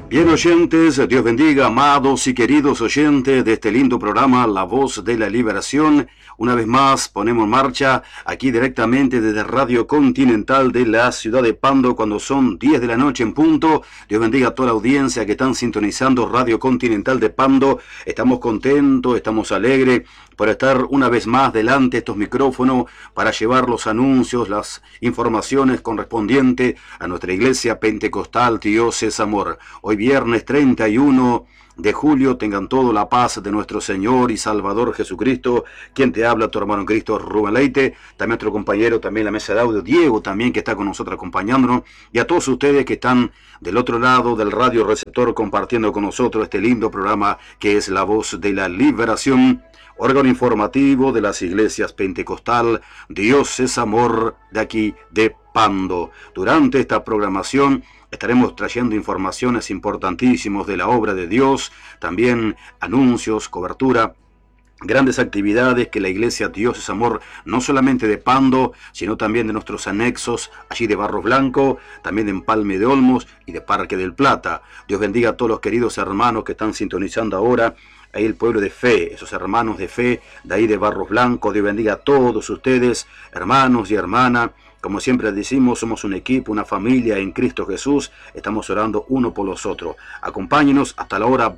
Bien, oyentes, Dios bendiga, amados y queridos oyentes de este lindo programa La Voz de la Liberación. Una vez más ponemos en marcha aquí directamente desde Radio Continental de la ciudad de Pando cuando son 10 de la noche en punto. Dios bendiga a toda la audiencia que están sintonizando Radio Continental de Pando. Estamos contentos, estamos alegres por estar una vez más delante de estos micrófonos para llevar los anuncios, las informaciones correspondientes a nuestra iglesia pentecostal Dios es Amor. Hoy viernes 31 de julio, tengan toda la paz de nuestro Señor y Salvador Jesucristo. Quien te habla, tu hermano en Cristo, Rubén Leite. También nuestro compañero, también la mesa de audio, Diego, también que está con nosotros acompañándonos. Y a todos ustedes que están del otro lado del radio receptor compartiendo con nosotros este lindo programa que es La Voz de la Liberación. Órgano informativo de las iglesias pentecostal Dios es Amor de aquí de Pando. Durante esta programación estaremos trayendo informaciones importantísimas de la obra de Dios, también anuncios, cobertura, grandes actividades que la iglesia Dios es Amor, no solamente de Pando, sino también de nuestros anexos, allí de Barros Blanco, también de Empalme de Olmos y de Parque del Plata. Dios bendiga a todos los queridos hermanos que están sintonizando ahora, ahí el pueblo de fe, esos hermanos de fe, de ahí de Barros Blanco. Dios bendiga a todos ustedes, hermanos y hermanas. Como siempre decimos, somos un equipo, una familia en Cristo Jesús. Estamos orando uno por los otros. Acompáñenos hasta la hora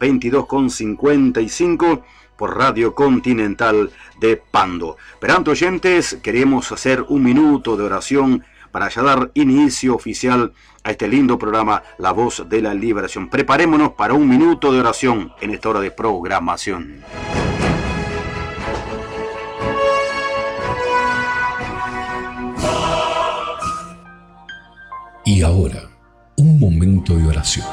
22:55 por Radio Continental de Pando. Pero antes, oyentes, queremos hacer un minuto de oración para ya dar inicio oficial a este lindo programa, La Voz de la Liberación. Preparémonos para un minuto de oración en esta hora de programación. Y ahora, un momento de oración.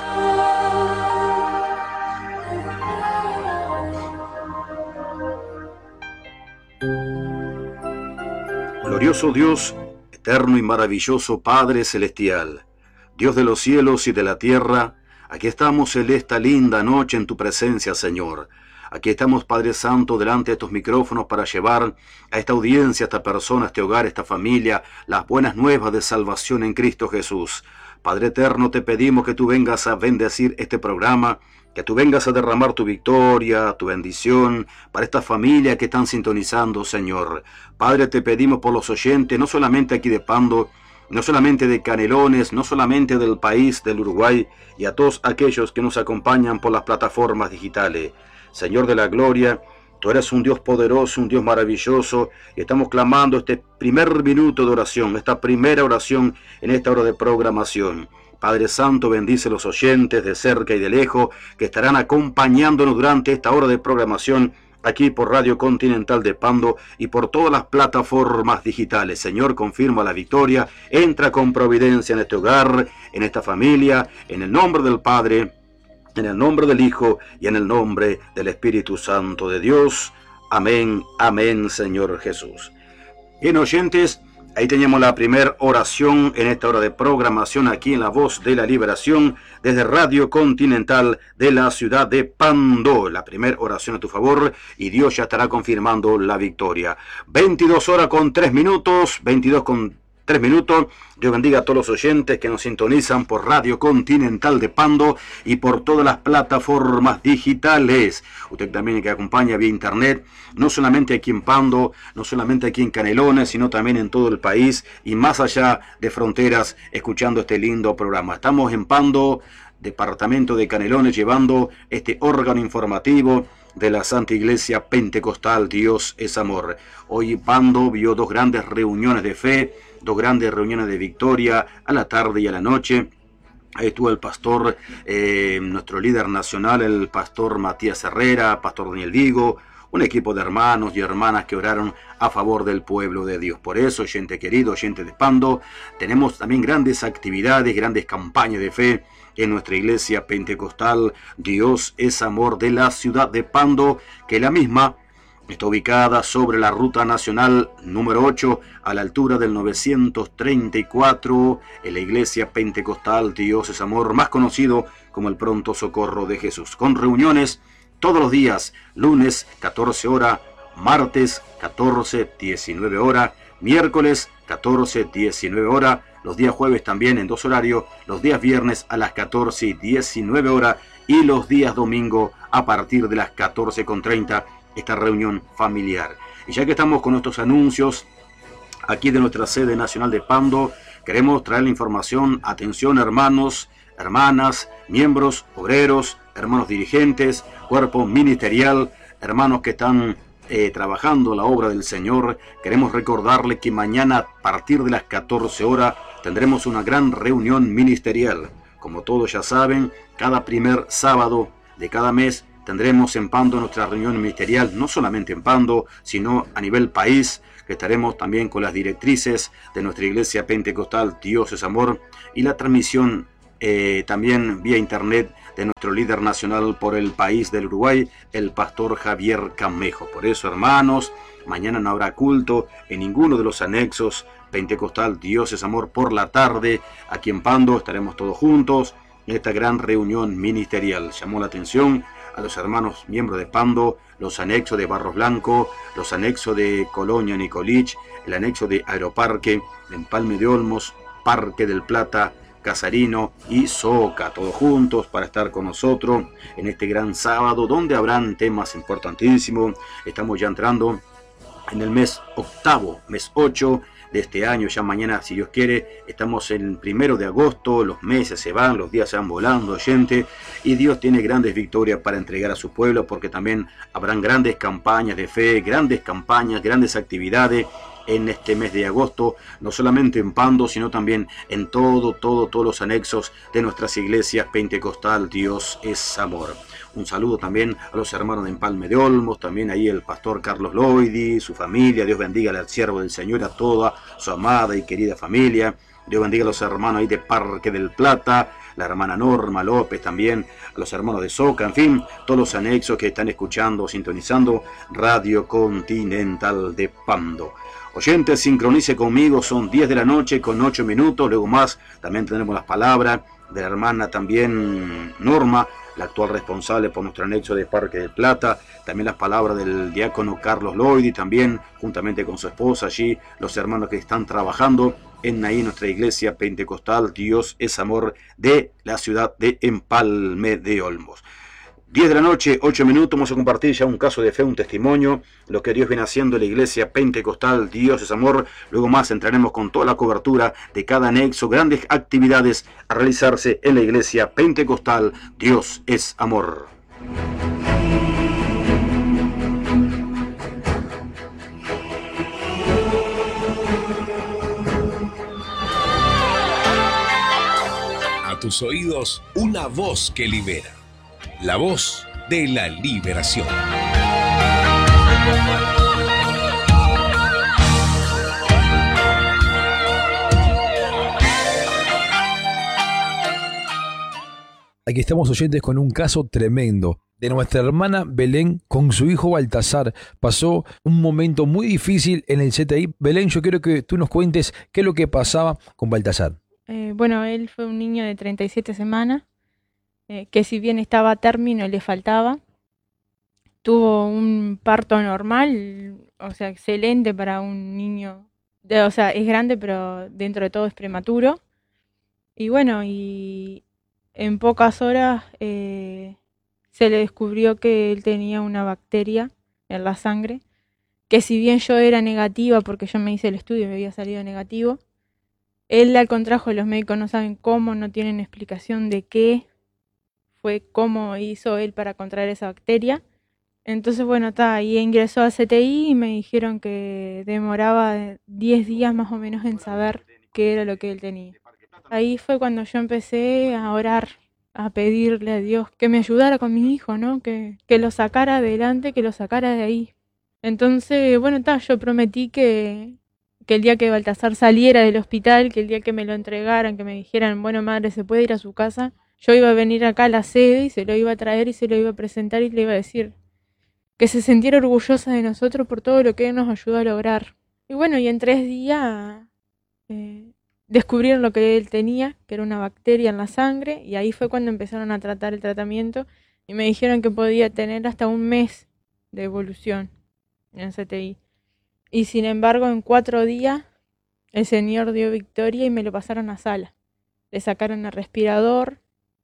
Glorioso Dios, eterno y maravilloso Padre Celestial, Dios de los cielos y de la tierra, aquí estamos en esta linda noche en tu presencia, Señor. Aquí estamos, Padre Santo, delante de estos micrófonos para llevar a esta audiencia, a esta persona, a este hogar, a esta familia, las buenas nuevas de salvación en Cristo Jesús. Padre eterno, te pedimos que tú vengas a bendecir este programa, que tú vengas a derramar tu victoria, tu bendición para esta familia que están sintonizando, Señor. Padre, te pedimos por los oyentes, no solamente aquí de Pando, no solamente de Canelones, no solamente del país del Uruguay, y a todos aquellos que nos acompañan por las plataformas digitales. Señor de la gloria, tú eres un Dios poderoso, un Dios maravilloso, y estamos clamando este primer minuto de oración, esta primera oración en esta hora de programación. Padre Santo, bendice a los oyentes de cerca y de lejos que estarán acompañándonos durante esta hora de programación aquí por Radio Continental de Pando y por todas las plataformas digitales. Señor, confirma la victoria, entra con providencia en este hogar, en esta familia, en el nombre del Padre, en el nombre del Hijo y en el nombre del Espíritu Santo de Dios. Amén, amén, Señor Jesús. Bien, oyentes, ahí teníamos la primera oración en esta hora de programación aquí en La Voz de la Liberación desde Radio Continental de la ciudad de Pando. La primera oración a tu favor y Dios ya estará confirmando la victoria. 22:03, 22:03. Dios bendiga a todos los oyentes que nos sintonizan por Radio Continental de Pando y por todas las plataformas digitales. Usted también que acompaña vía internet, no solamente aquí en Pando, no solamente aquí en Canelones, sino también en todo el país y más allá de fronteras, escuchando este lindo programa. Estamos en Pando, departamento de Canelones, llevando este órgano informativo de la Santa Iglesia Pentecostal Dios es Amor. Hoy Pando vio dos grandes reuniones de fe, dos grandes reuniones de victoria a la tarde y a la noche. Ahí estuvo el pastor, nuestro líder nacional, el pastor Matías Herrera, pastor Daniel Vigo, un equipo de hermanos y hermanas que oraron a favor del pueblo de Dios. Por eso, oyente querido, oyente de Pando, tenemos también grandes actividades, grandes campañas de fe en nuestra iglesia pentecostal Dios es Amor de la ciudad de Pando, que la misma está ubicada sobre la ruta nacional número 8, a la altura del 934, en la iglesia pentecostal Dios es Amor, más conocido como el Pronto Socorro de Jesús, con reuniones todos los días, lunes 14 horas, martes 14, 19 horas, miércoles 14, 19 horas, los días jueves también en 2 horarios, los días viernes a las 14 y 19 horas y los días domingo a partir de las 14:30, esta reunión familiar. Y ya que estamos con nuestros anuncios, aquí de nuestra sede nacional de Pando, queremos traer la información, atención hermanos, hermanas, miembros, obreros, hermanos dirigentes, cuerpo ministerial, hermanos que están trabajando la obra del Señor. Queremos recordarle que mañana a partir de las 14 horas tendremos una gran reunión ministerial. Como todos ya saben, cada primer sábado de cada mes tendremos en Pando nuestra reunión ministerial, no solamente en Pando, sino a nivel país, que estaremos también con las directrices de nuestra iglesia pentecostal Dios es Amor y la transmisión también vía internet de nuestro líder nacional por el país del Uruguay, el pastor Javier Camejo. Por eso, hermanos, mañana no habrá culto en ninguno de los anexos pentecostal Dios es Amor por la tarde. Aquí en Pando estaremos todos juntos en esta gran reunión ministerial. Llamó la atención a los hermanos miembros de Pando, los anexos de Barros Blanco, los anexos de Colonia Nicolich, el anexo de Aeroparque, Empalme de Olmos, Parque del Plata, Casarino y Soca, todos juntos para estar con nosotros en este gran sábado donde habrán temas importantísimos. Estamos ya entrando en el mes octavo, mes 8 de este año, ya mañana si Dios quiere, estamos en el 1 de agosto, los meses se van, los días se van volando, gente, y Dios tiene grandes victorias para entregar a su pueblo, porque también habrán grandes campañas de fe, grandes campañas, grandes actividades en este mes de agosto, no solamente en Pando, sino también en todos los anexos de nuestras iglesias pentecostal Dios es Amor. Un saludo también a los hermanos de Empalme de Olmos, también ahí el pastor Carlos Loidi, su familia. Dios bendiga al siervo del Señor, a toda su amada y querida familia. Dios bendiga a los hermanos ahí de Parque del Plata, la hermana Norma López también, a los hermanos de Soca, en fin, todos los anexos que están escuchando, sintonizando Radio Continental de Pando. Oyentes, sincronice conmigo, son 10 de la noche con 8 minutos, luego más también tendremos las palabras de la hermana también Norma, la actual responsable por nuestro anexo de Parque del Plata, también las palabras del diácono Carlos Loidi, también juntamente con su esposa allí, los hermanos que están trabajando en ahí nuestra iglesia pentecostal Dios es Amor de la ciudad de Empalme de Olmos. 10 de la noche, 8 minutos, vamos a compartir ya un caso de fe, un testimonio, lo que Dios viene haciendo en la iglesia pentecostal Dios es Amor. Luego más entraremos con toda la cobertura de cada anexo, grandes actividades a realizarse en la iglesia pentecostal Dios es Amor. A tus oídos, una voz que libera. La voz de la liberación. Aquí estamos, oyentes, con un caso tremendo de nuestra hermana Belén con su hijo Baltasar. Pasó un momento muy difícil en el CTI. Belén, yo quiero que tú nos cuentes qué es lo que pasaba con Baltasar. Bueno, él fue un niño de 37 semanas. Que si bien estaba a término, le faltaba. Tuvo un parto normal, o sea, excelente para un niño. O sea, es grande, pero dentro de todo es prematuro. Y bueno, y en pocas horas se le descubrió que él tenía una bacteria en la sangre, que si bien yo era negativa, porque yo me hice el estudio y me había salido negativo, él la contrajo, los médicos no saben cómo, no tienen explicación de qué fue, cómo hizo él para contraer esa bacteria. Entonces, bueno, ahí ingresó a CTI y me dijeron que demoraba 10 días más o menos en saber qué era lo que él tenía. Ahí fue cuando yo empecé a orar, a pedirle a Dios que me ayudara con mi hijo, ¿no? Que lo sacara adelante, que lo sacara de ahí. Entonces, bueno, yo prometí que el día que Baltasar saliera del hospital, que el día que me lo entregaran, que me dijeran, bueno, madre, se puede ir a su casa, yo iba a venir acá a la sede y se lo iba a traer y se lo iba a presentar y le iba a decir que se sintiera orgullosa de nosotros por todo lo que él nos ayudó a lograr. Y bueno, y en 3 días descubrieron lo que él tenía, que era una bacteria en la sangre, y ahí fue cuando empezaron a tratar el tratamiento y me dijeron que podía tener hasta 1 mes de evolución en CTI. Y sin embargo, en 4 días el Señor dio victoria y me lo pasaron a sala. Le sacaron el respirador,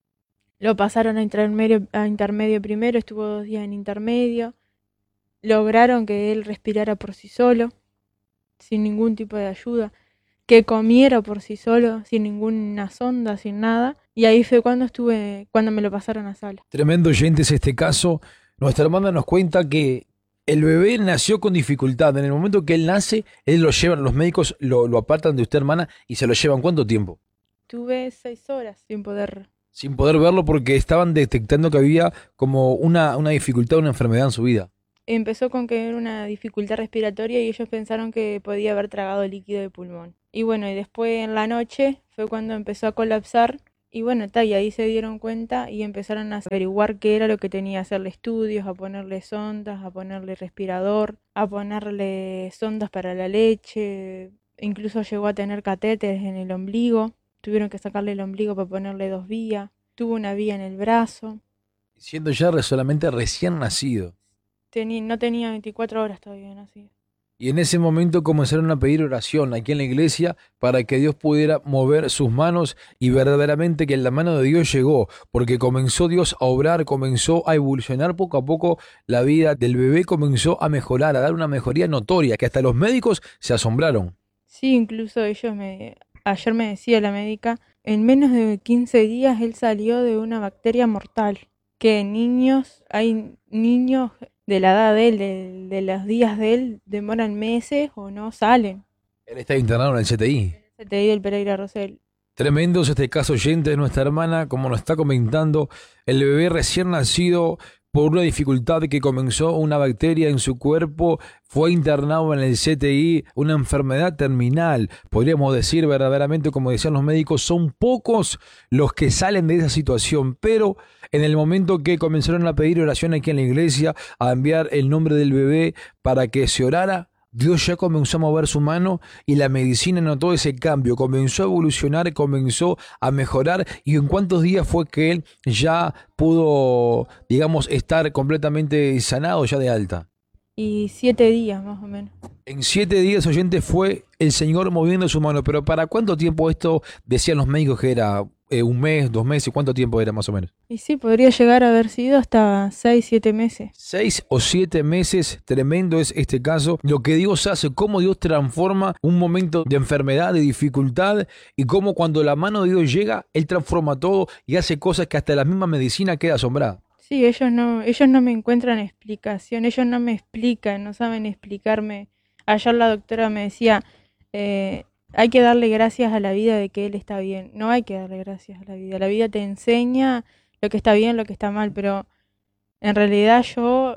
lo pasaron a intermedio primero, estuvo 2 días en intermedio. Lograron que él respirara por sí solo, sin ningún tipo de ayuda, que comiera por sí solo, sin ninguna sonda, sin nada. Y ahí fue cuando me lo pasaron a sala. Tremendo, oyentes, este caso. Nuestra hermana nos cuenta que el bebé nació con dificultad. En el momento que él nace, él lo llevan, los médicos lo apartan de usted, hermana, y se lo llevan. ¿Cuánto tiempo? Tuve 6 horas Sin poder verlo porque estaban detectando que había como una dificultad, una enfermedad en su vida. Empezó con que era una dificultad respiratoria y ellos pensaron que podía haber tragado líquido de pulmón. Y bueno, y después en la noche fue cuando empezó a colapsar. Y bueno, y ahí se dieron cuenta y empezaron a averiguar qué era lo que tenía, hacerle estudios, a ponerle sondas, a ponerle respirador, a ponerle sondas para la leche. Incluso llegó a tener catéteres en el ombligo. Tuvieron que sacarle el ombligo para ponerle 2 vías. Tuvo una vía en el brazo. Siendo ya solamente recién nacido. No tenía 24 horas todavía nacido. Y en ese momento comenzaron a pedir oración aquí en la iglesia para que Dios pudiera mover sus manos y verdaderamente que la mano de Dios llegó, porque comenzó Dios a obrar, comenzó a evolucionar poco a poco la vida del bebé, comenzó a mejorar, a dar una mejoría notoria, que hasta los médicos se asombraron. Sí, incluso ayer me decía la médica, en menos de 15 días él salió de una bacteria mortal, que hay niños de la edad de él, de los días de él, demoran meses o no salen. Él está internado en el CTI. El CTI del Pereira Rosell. Tremendo es este caso, oyente, de nuestra hermana, como nos está comentando, el bebé recién nacido por una dificultad que comenzó una bacteria en su cuerpo, fue internado en el CTI, una enfermedad terminal. Podríamos decir verdaderamente, como decían los médicos, son pocos los que salen de esa situación, pero en el momento que comenzaron a pedir oración aquí en la iglesia, a enviar el nombre del bebé para que se orara, Dios ya comenzó a mover su mano y la medicina notó ese cambio, comenzó a evolucionar, comenzó a mejorar. ¿Y en cuántos días fue que él ya pudo, digamos, estar completamente sanado, ya de alta? Y 7 días más o menos. En 7 días, oyente, fue el Señor moviendo su mano. Pero ¿para cuánto tiempo esto decían los médicos que era? ¿Un mes, 2 meses? ¿Cuánto tiempo era más o menos? Y sí, podría llegar a haber sido hasta 6, 7 meses. 6 o 7 meses, tremendo es este caso. Lo que Dios hace, cómo Dios transforma un momento de enfermedad, de dificultad, y cómo cuando la mano de Dios llega, Él transforma todo y hace cosas que hasta la misma medicina queda asombrada. Sí, ellos no me encuentran explicación, ellos no me explican, no saben explicarme. Ayer la doctora me decía, hay que darle gracias a la vida de que él está bien. No hay que darle gracias a la vida. La vida te enseña lo que está bien, lo que está mal, pero en realidad yo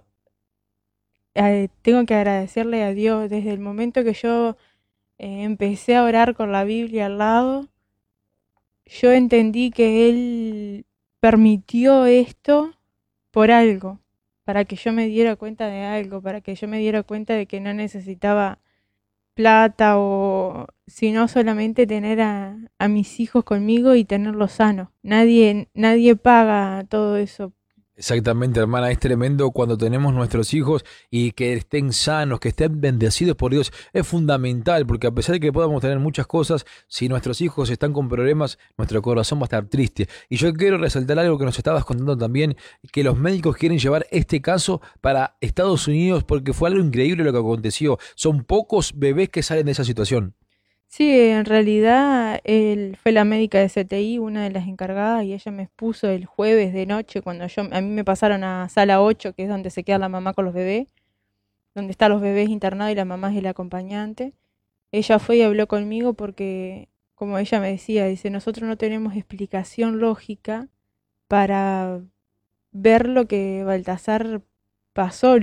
tengo que agradecerle a Dios. Desde el momento que yo empecé a orar con la Biblia al lado, yo entendí que Él permitió esto por algo, para que yo me diera cuenta de algo, para que yo me diera cuenta de que no necesitaba plata o sino solamente tener a mis hijos conmigo y tenerlos sanos. Nadie paga todo eso. Exactamente, hermana, es tremendo cuando tenemos nuestros hijos y que estén sanos, que estén bendecidos por Dios. Es fundamental porque a pesar de que podamos tener muchas cosas, si nuestros hijos están con problemas, nuestro corazón va a estar triste. Y yo quiero resaltar algo que nos estabas contando también, que los médicos quieren llevar este caso para Estados Unidos porque fue algo increíble lo que aconteció. Son pocos bebés que salen de esa situación. Sí, en realidad él fue la médica de CTI, una de las encargadas, y ella me expuso el jueves de noche cuando a mí me pasaron a sala 8, que es donde se queda la mamá con los bebés, donde están los bebés internados y la mamá es el acompañante. Ella fue y habló conmigo porque, como ella me decía, dice, nosotros no tenemos explicación lógica para ver lo que Baltasar pasó,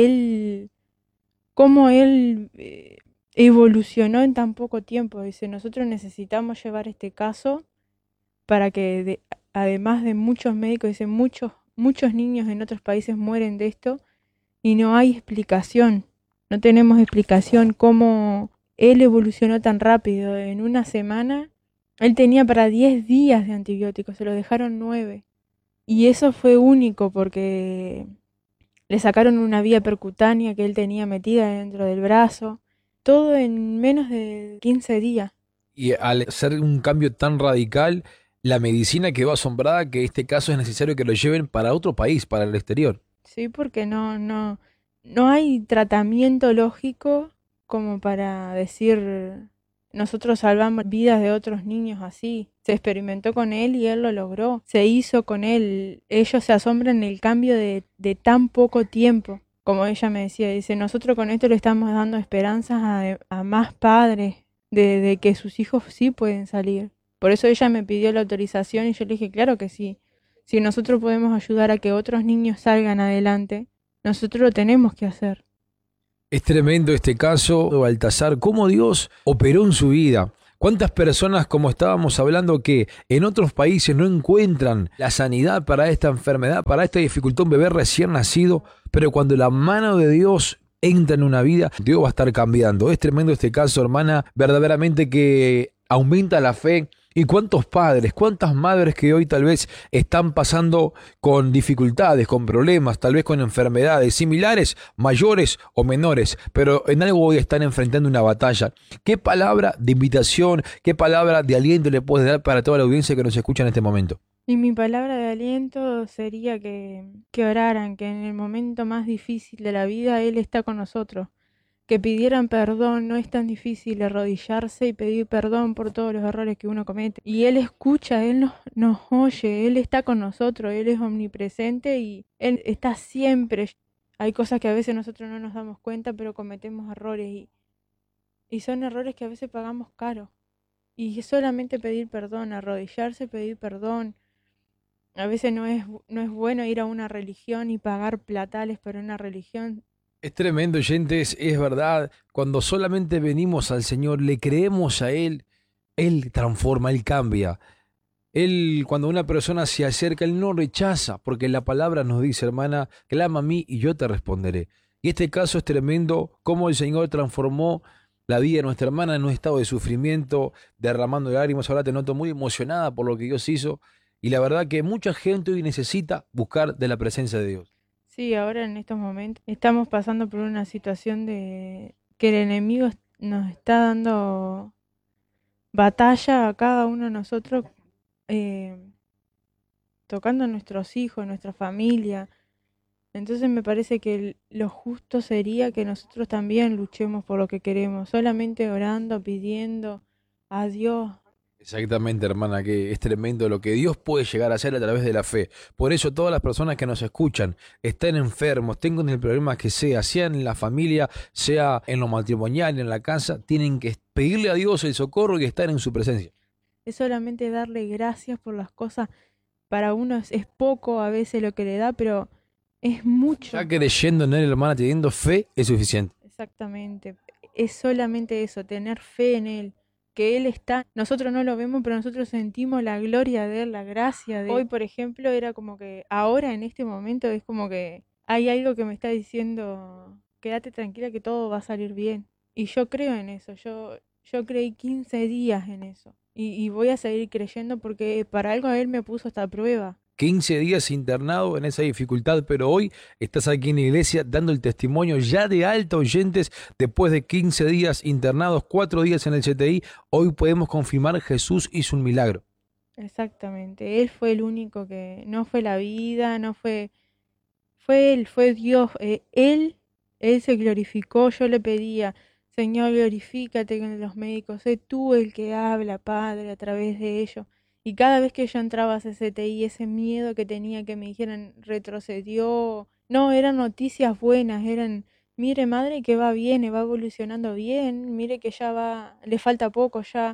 cómo él evolucionó en tan poco tiempo. Dice, nosotros necesitamos llevar este caso para que, además de muchos médicos, dice, muchos niños en otros países mueren de esto y no hay explicación. No tenemos explicación cómo él evolucionó tan rápido. En una semana, él tenía para 10 días de antibióticos, se lo dejaron 9. Y eso fue único porque le sacaron una vía percutánea que él tenía metida dentro del brazo. todo en menos de 15 días. Y al hacer un cambio tan radical, la medicina quedó asombrada que este caso es necesario que lo lleven para otro país, para el exterior. Sí, porque no hay tratamiento lógico como para decir nosotros salvamos vidas de otros niños así. Se experimentó con él y él lo logró. Se hizo con él. Ellos se asombran el cambio de tan poco tiempo. Como ella me decía, dice, nosotros con esto le estamos dando esperanzas a más padres de que sus hijos sí pueden salir. Por eso ella me pidió la autorización y yo le dije, claro que sí. Si nosotros podemos ayudar a que otros niños salgan adelante, nosotros lo tenemos que hacer. Es tremendo este caso de Baltasar, cómo Dios operó en su vida. ¿Cuántas personas, como estábamos hablando, que en otros países no encuentran la sanidad para esta enfermedad, para esta dificultad, un bebé recién nacido, pero cuando la mano de Dios entra en una vida, Dios va a estar cambiando? Es tremendo este caso, hermana, verdaderamente que aumenta la fe. ¿Y cuántos padres, cuántas madres que hoy tal vez están pasando con dificultades, con problemas, tal vez con enfermedades similares, mayores o menores, pero en algo hoy están enfrentando una batalla? ¿Qué palabra de invitación, qué palabra de aliento le puedes dar para toda la audiencia que nos escucha en este momento? Y mi palabra de aliento sería que oraran, que en el momento más difícil de la vida Él está con nosotros. Que pidieran perdón, no es tan difícil arrodillarse y pedir perdón por todos los errores que uno comete. Y Él escucha, Él nos oye, Él está con nosotros, Él es omnipresente y Él está siempre. Hay cosas que a veces nosotros no nos damos cuenta, pero cometemos errores y son errores que a veces pagamos caro. Y solamente pedir perdón, arrodillarse, pedir perdón. A veces no es bueno ir a una religión y pagar platales para una religión. Es tremendo, oyentes, es verdad. Cuando solamente venimos al Señor, le creemos a Él transforma, Él cambia. Él, cuando una persona se acerca, Él no rechaza, porque la palabra nos dice, hermana, clama a mí y yo te responderé. Y este caso es tremendo, cómo el Señor transformó la vida de nuestra hermana en un estado de sufrimiento, derramando lágrimas. Ahora te noto muy emocionada por lo que Dios hizo. Y la verdad que mucha gente hoy necesita buscar de la presencia de Dios. Sí, ahora en estos momentos estamos pasando por una situación de que el enemigo nos está dando batalla a cada uno de nosotros, eh, tocando a nuestros hijos, nuestra familia. Entonces me parece que lo justo sería que nosotros también luchemos por lo que queremos, solamente orando, pidiendo a Dios. Exactamente, hermana, que es tremendo lo que Dios puede llegar a hacer a través de la fe. Por eso todas las personas que nos escuchan, estén enfermos, tengan el problema que sea en la familia, sea en lo matrimonial, en la casa, tienen que pedirle a Dios el socorro y estar en su presencia. Es solamente darle gracias por las cosas. Para uno es poco a veces lo que le da, pero es mucho. Ya creyendo en Él, hermana, teniendo fe, es suficiente. Exactamente. Es solamente eso, tener fe en Él. Que Él está, nosotros no lo vemos, pero nosotros sentimos la gloria de Él, la gracia de Él. Hoy, por ejemplo, era como que, ahora en este momento es como que hay algo que me está diciendo, quédate tranquila que todo va a salir bien. Y yo creo en eso, yo creí 15 días en eso. Y voy a seguir creyendo porque para algo Él me puso esta prueba. 15 días internado en esa dificultad, pero hoy estás aquí en la iglesia dando el testimonio ya de alta, oyentes, después de 15 días internados, 4 días en el CTI, hoy podemos confirmar Jesús hizo un milagro. Exactamente, Él fue el único que, no fue la vida, no fue, fue Él, fue Dios, Él se glorificó, yo le pedía, Señor, glorifícate con los médicos, sé tú el que habla, Padre, a través de ellos. Y cada vez que yo entraba a CCTI, ese miedo que tenía que me dijeran retrocedió, no, eran noticias buenas, eran, mire madre que va bien, va evolucionando bien, mire que ya va, le falta poco ya,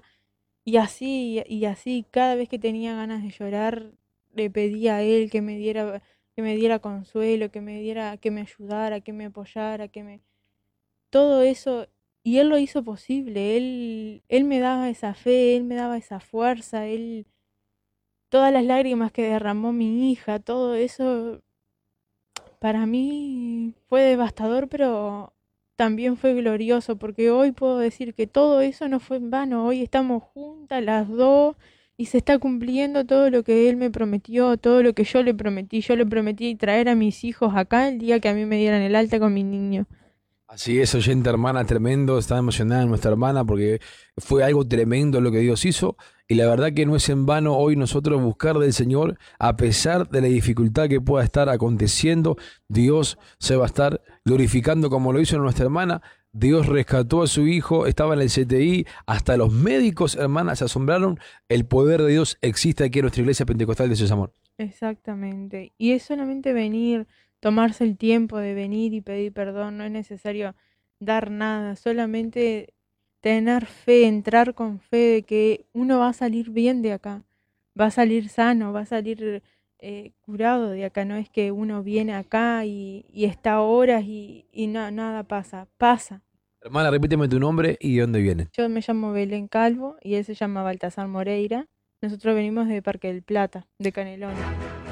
y así, cada vez que tenía ganas de llorar, le pedía a él que me diera consuelo, que me diera, que me ayudara, que me apoyara, todo eso, y él lo hizo posible, él me daba esa fe, él me daba esa fuerza, todas las lágrimas que derramó mi hija, todo eso para mí fue devastador, pero también fue glorioso, porque hoy puedo decir que todo eso no fue en vano, hoy estamos juntas las dos y se está cumpliendo todo lo que él me prometió, todo lo que yo le prometí traer a mis hijos acá el día que a mí me dieran el alta con mi niño. Así es, oyente hermana, tremendo, está emocionada nuestra hermana porque fue algo tremendo lo que Dios hizo y la verdad que no es en vano hoy nosotros buscar del Señor, a pesar de la dificultad que pueda estar aconteciendo, Dios se va a estar glorificando como lo hizo nuestra hermana. Dios rescató a su hijo, estaba en el CTI, hasta los médicos, hermanas, se asombraron, el poder de Dios existe aquí en nuestra iglesia pentecostal de Sesamor. Exactamente. Y es solamente venir, tomarse el tiempo de venir y pedir perdón, no es necesario dar nada, solamente tener fe, entrar con fe de que uno va a salir bien de acá, va a salir sano, va a salir curado de acá, no es que uno viene acá y está horas y nada pasa, pasa. Hermana, repíteme tu nombre y de dónde vienen. Yo me llamo Belén Calvo y él se llama Baltasar Moreira. Nosotros venimos de Parque del Plata, de Canelones.